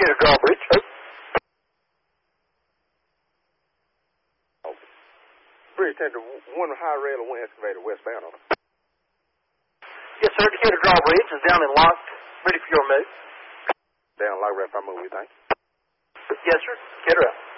Decatur Drawbridge. Bridge tender, one high rail and one excavator westbound on it. Yes, sir. Decatur Drawbridge is down and locked, ready for your move. Down lock, right, if I move, you think? Yes, sir. Decatur out.